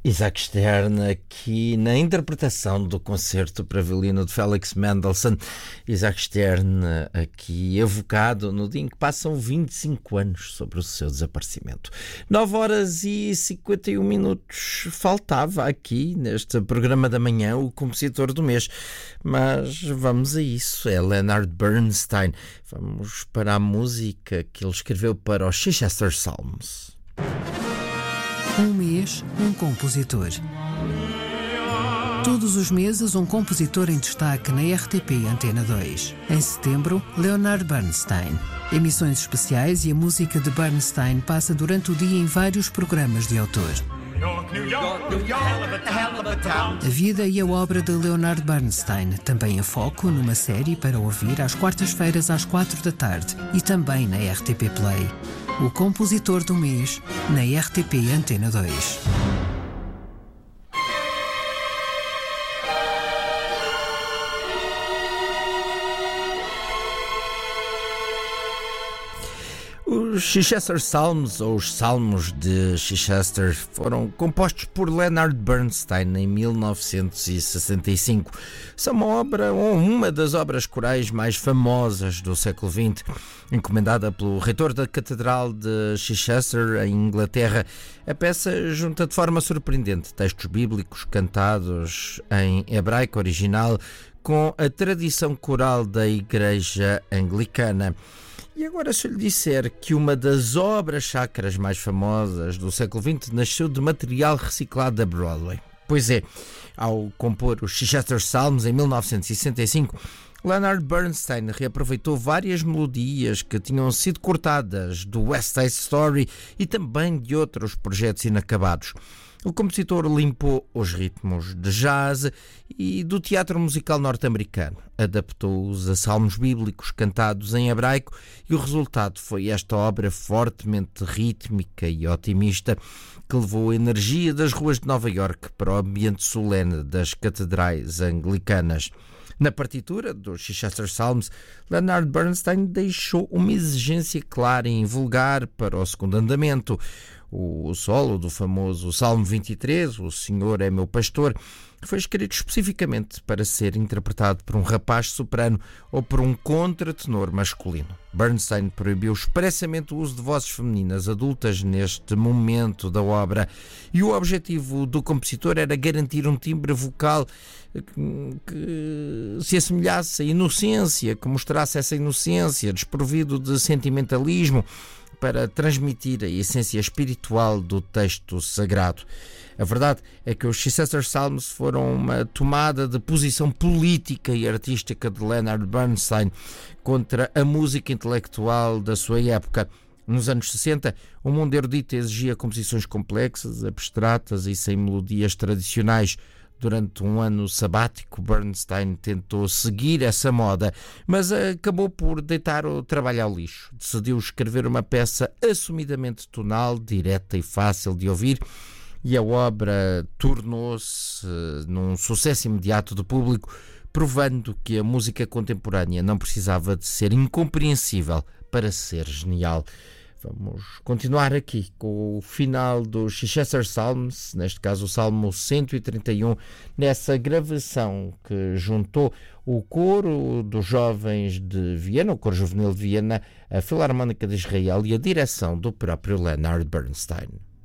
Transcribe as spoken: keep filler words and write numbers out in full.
Isaac Stern aqui na interpretação do concerto para violino de Felix Mendelssohn. Isaac Stern aqui evocado no dia em que passam vinte e cinco anos sobre o seu desaparecimento. nove horas e cinquenta e um minutos. Faltava aqui neste programa da manhã o compositor do mês, mas vamos a isso, é Leonard Bernstein. Vamos para a música que ele escreveu para os Chichester Psalms. Um mês, um compositor. Todos os meses, um compositor em destaque na R T P Antena dois. Em setembro, Leonard Bernstein. Emissões especiais e a música de Bernstein passa durante o dia em vários programas de autor. A vida e a obra de Leonard Bernstein, também a foco numa série para ouvir às quartas-feiras às quatro da tarde e também na R T P Play. O compositor do mês na R T P Antena dois. Os Chichester Psalms, ou os Salmos de Chichester, foram compostos por Leonard Bernstein em mil novecentos e sessenta e cinco. São uma obra, ou uma das obras corais mais famosas do século vinte, encomendada pelo reitor da Catedral de Chichester, em Inglaterra. A peça junta de forma surpreendente textos bíblicos cantados em hebraico original com a tradição coral da Igreja Anglicana. E agora, se eu lhe disser que uma das obras sacras mais famosas do século vinte nasceu de material reciclado da Broadway? Pois é, ao compor os Chichester Psalms em mil novecentos e sessenta e cinco, Leonard Bernstein reaproveitou várias melodias que tinham sido cortadas do West Side Story e também de outros projetos inacabados. O compositor limpou os ritmos de jazz e do teatro musical norte-americano, adaptou-os a salmos bíblicos cantados em hebraico e o resultado foi esta obra fortemente rítmica e otimista que levou a energia das ruas de Nova Iorque para o ambiente solene das catedrais anglicanas. Na partitura dos Chichester Psalms, Leonard Bernstein deixou uma exigência clara e invulgar para o segundo andamento. O solo do famoso Salmo vinte e três, O Senhor é meu pastor, foi escrito especificamente para ser interpretado por um rapaz soprano ou por um contratenor masculino. Bernstein proibiu expressamente o uso de vozes femininas adultas neste momento da obra e o objetivo do compositor era garantir um timbre vocal que se assemelhasse à inocência, que mostrasse essa inocência, desprovido de sentimentalismo, para transmitir a essência espiritual do texto sagrado. A verdade é que os Chichester Psalms foram uma tomada de posição política e artística de Leonard Bernstein contra a música intelectual da sua época. Nos anos sessenta, o mundo erudito exigia composições complexas, abstratas e sem melodias tradicionais. Durante um ano sabático, Bernstein tentou seguir essa moda, mas acabou por deitar o trabalho ao lixo. Decidiu escrever uma peça assumidamente tonal, direta e fácil de ouvir, e a obra tornou-se num sucesso imediato do público, provando que a música contemporânea não precisava de ser incompreensível para ser genial. Vamos continuar aqui com o final dos Chichester Psalms, neste caso o Salmo cento e trinta e um, nessa gravação que juntou o coro dos jovens de Viena, o coro juvenil de Viena, a Filarmónica de Israel e a direção do próprio Leonard Bernstein.